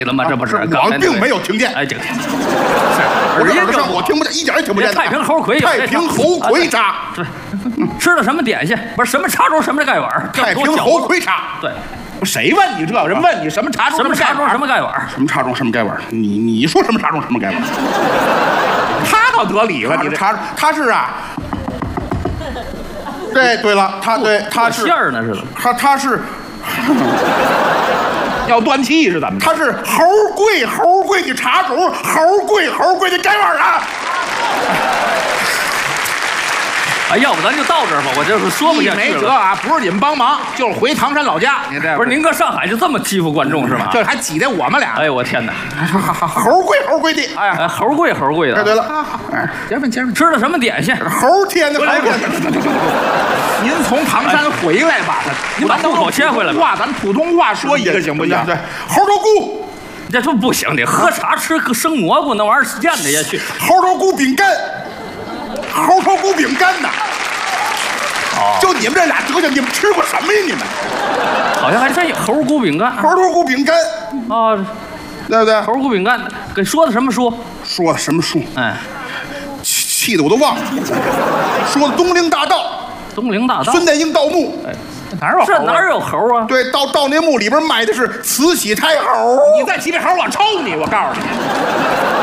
了吗？这不是， 我并没有听见。 哎，这个是， 我这耳朵上我听不见，一点也听不见。 太平猴魁， 太平猴魁茶， 对，吃的什么点心？不是什么茶粥，什么盖碗？ 太平猴魁茶， 对。 谁问你这？人问你什么茶盅？ 什么茶盅？什么盖碗？ 什么茶盅？什么盖碗？你说什么茶盅？什么盖碗？他倒得理了，你这茶他是啊。对了，他是馅儿呢似的。 他是要断气是怎么着？ 他是猴贵的茶种，猴贵的盖碗啊！ 哎，要不咱就到这儿吧，我就是说不下去了。 没辙啊，不是你们帮忙，就是回唐山老家。你这不是您搁上海就这么欺负观众是吗？ 这还挤兑我们俩。 哎呦我天哪！ 猴贵的， 哎呀，猴贵的。 哎，对了， 前面吃的什么点心？ 猴天的猴天的。 您从唐山回来吧， 您把户口迁回来吧。 咱普通话说一个行不行？ 对，猴头菇， 这不行，得喝茶吃个生蘑菇那玩意儿咽得下去。 猴头菇饼干。猴头菇饼干呐！哦，就你们这俩德行，你们吃过什么呀？你们好像还真有猴菇饼干。 猴头菇饼干啊， 对不对？ 猴菇饼干给说的什么书？ 说的什么书？ 哎， 气得我都忘了。说的东陵大盗。 东陵大盗。 孙殿英盗墓。 哎， 哪有？ 这哪有猴啊？ 对，到那墓里边卖的是慈禧太猴。 你再骑这猴，我抽你！我告诉你。